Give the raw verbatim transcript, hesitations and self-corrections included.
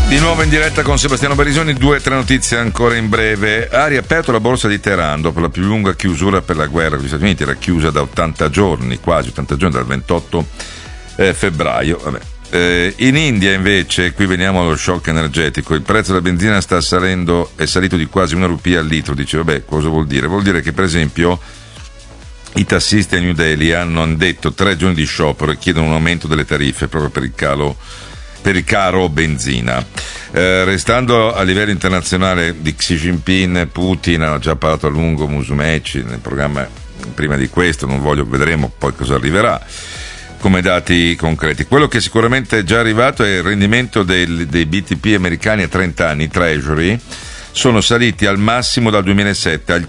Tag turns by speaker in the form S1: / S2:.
S1: Di nuovo in diretta con Sebastiano Barisoni, due o tre notizie ancora in breve. Ha riaperto la borsa di Teheran dopo la più lunga chiusura per la guerra con gli Stati Uniti, era chiusa da ottanta giorni, quasi ottanta giorni, dal ventotto eh, febbraio. Vabbè. Eh, in India invece, qui veniamo allo shock energetico, il prezzo della benzina sta salendo, è salito di quasi una rupia al litro. Dice, vabbè, cosa vuol dire? Vuol dire che per esempio i tassisti a New Delhi hanno detto tre giorni di sciopero e chiedono un aumento delle tariffe proprio per il calo per il caro benzina. Eh, restando a livello internazionale di Xi Jinping, Putin, hanno già parlato a lungo, Musumeci nel programma prima di questo, non voglio, vedremo poi cosa arriverà come dati concreti. Quello che sicuramente è già arrivato è il rendimento del, dei B T P americani a trenta anni, Treasury, sono saliti al massimo dal duemilasette al